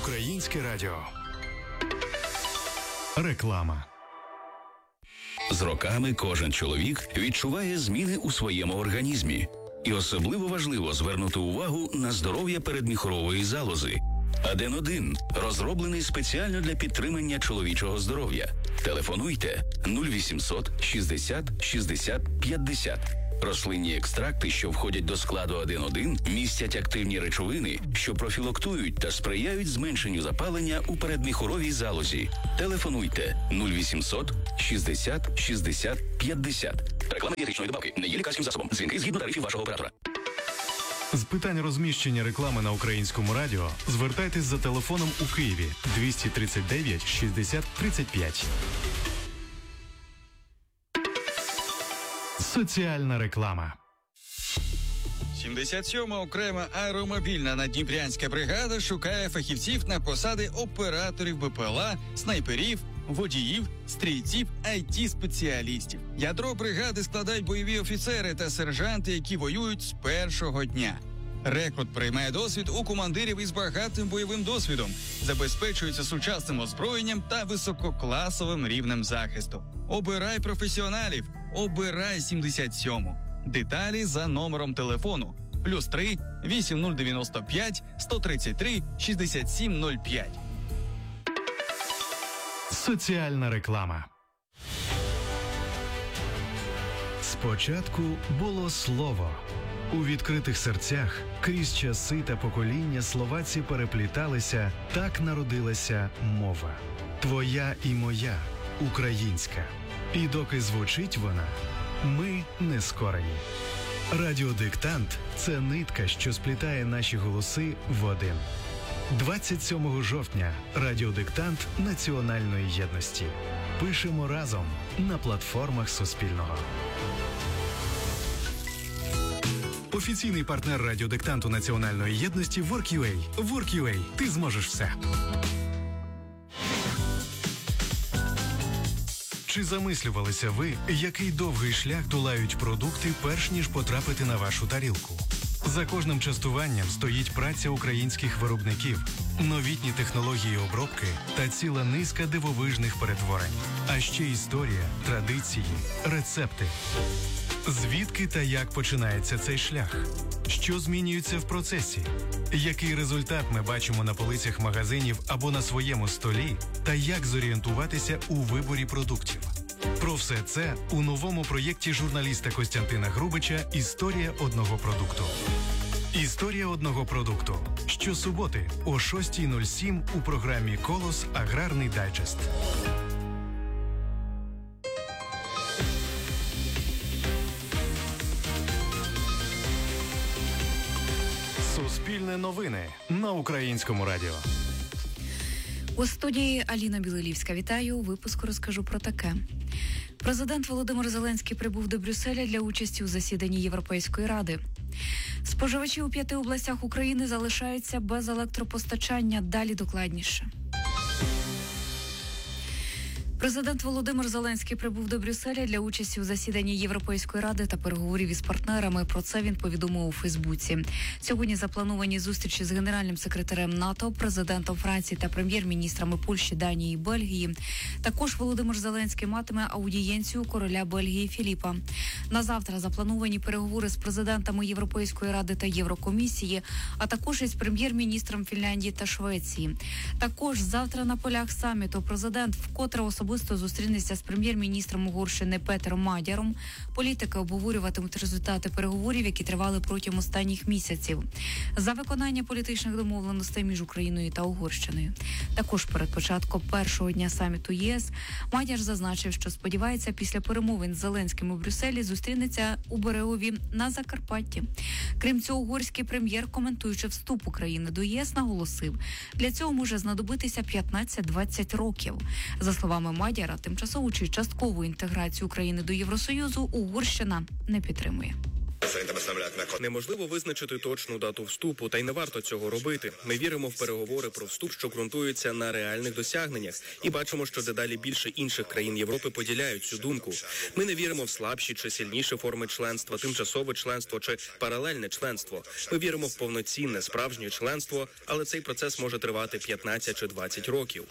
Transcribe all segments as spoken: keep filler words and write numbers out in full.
Українське радіо. Реклама. З роками кожен чоловік відчуває зміни у своєму організмі. І особливо важливо звернути увагу на здоров'я передміхорової залози. Аден один розроблений спеціально для підтримання чоловічого здоров'я. Телефонуйте нуль вісімсот шістдесят шістдесят п'ятдесят. Рослинні екстракти, що входять до складу Аден один, містять активні речовини, що профілактують та сприяють зменшенню запалення у передміхоровій залозі. Телефонуйте нуль вісімсот шістдесят шістдесят п'ятдесят. Реклама дієтичної добавки не є лікарським засобом. Дзвінки згідно тарифів вашого оператора. З питань розміщення реклами на Українському радіо звертайтесь за телефоном у Києві двісті тридцять дев'ять шістдесят тридцять п'ять. Соціальна реклама. сімдесят сьома окрема аеромобільна наддніпрянська бригада шукає фахівців на посади операторів БПЛА, снайперів, водіїв, стрільців, ай ті-спеціалістів. Ядро бригади складають бойові офіцери та сержанти, які воюють з першого дня. Рекрут приймає досвід у командирів із багатим бойовим досвідом, забезпечується сучасним озброєнням та висококласовим рівнем захисту. Обирай професіоналів, обирай сімдесят сьому. Деталі за номером телефону плюс три вісім нуль дев'яносто п'ять сто тридцять три шістдесят сім нуль п'ять. Соціальна реклама. Спочатку було слово. У відкритих серцях крізь часи та покоління словаці перепліталися, так народилася мова. Твоя і моя, українська. І доки звучить вона, ми не скорені. Радіодиктант – це нитка, що сплітає наші голоси в один. двадцять сьомого жовтня радіодиктант національної єдності. Пишемо разом на платформах Суспільного. Офіційний партнер радіодиктанту національної єдності WorkUA. WorkUA. Ти зможеш все. Чи замислювалися ви, який довгий шлях долають продукти, перш ніж потрапити на вашу тарілку? За кожним частуванням стоїть праця українських виробників, новітні технології обробки та ціла низка дивовижних перетворень. А ще історія, традиції, рецепти. Звідки та як починається цей шлях? Що змінюється в процесі? Який результат ми бачимо на полицях магазинів або на своєму столі? Та як зорієнтуватися у виборі продуктів? Про все це у новому проєкті журналіста Костянтина Грубича «Історія одного продукту». «Історія одного продукту». Щосуботи о шостій нуль сім у програмі «Колос. Аграрний дайджест». Суспільне новини на Українському радіо. У студії Аліна Білилівська. Вітаю. У випуску розкажу про таке. Президент Володимир Зеленський прибув до Брюсселя для участі у засіданні Європейської ради. Споживачі у п'яти областях України залишаються без електропостачання. Далі докладніше. Президент Володимир Зеленський прибув до Брюсселя для участі у засіданні Європейської ради та переговорів із партнерами. Про це він повідомив у Фейсбуці. Сьогодні заплановані зустрічі з генеральним секретарем НАТО, президентом Франції та прем'єр-міністрами Польщі, Данії і Бельгії. Також Володимир Зеленський матиме аудієнцію короля Бельгії Філіпа. На завтра заплановані переговори з президентами Європейської ради та Єврокомісії, а також із прем'єр-міністром Фінляндії та Швеції. Також завтра на полях саміту президент вкотре особисто Особисто зустрінеться з прем'єр-міністром Угорщини Петером Мадяром. Політики обговорюватимуть результати переговорів, які тривали протягом останніх місяців, за виконання політичних домовленостей між Україною та Угорщиною. Також перед початком першого дня саміту ЄС Мадяр зазначив, що сподівається після перемовин з Зеленським у Брюсселі зустрінеться у Берегові на Закарпатті. Крім цього, угорський прем'єр, коментуючи вступ України до ЄС, наголосив, для цього може знадобитися п'ятнадцять-двадцять років. За словами Мадяра, тимчасову чи часткову інтеграцію України до Євросоюзу Угорщина не підтримує. Неможливо визначити точну дату вступу, та й не варто цього робити. Ми віримо в переговори про вступ, що ґрунтуються на реальних досягненнях, і бачимо, що дедалі більше інших країн Європи поділяють цю думку. Ми не віримо в слабші чи сильніші форми членства, тимчасове членство чи паралельне членство. Ми віримо в повноцінне, справжнє членство, але цей процес може тривати п'ятнадцять чи двадцять років.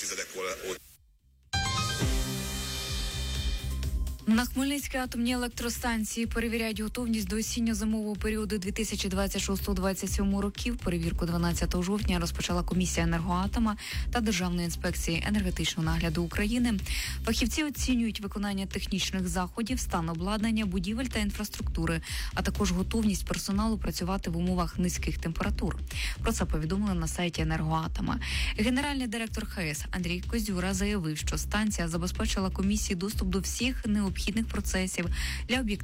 На Хмельницькій атомній електростанції перевіряють готовність до осінньо-зимового періоду дві тисячі двадцять шостого - двадцять сьомого років. Перевірку дванадцятого жовтня розпочала комісія «Енергоатома» та Державної інспекції енергетичного нагляду України. Фахівці оцінюють виконання технічних заходів, стан обладнання, будівель та інфраструктури, а також готовність персоналу працювати в умовах низьких температур. Про це повідомили на сайті «Енергоатома». Генеральний директор ХЕС Андрій Козюра заявив, що станція забезпечила комісії доступ до всіх необхідних процесів для об'єктивного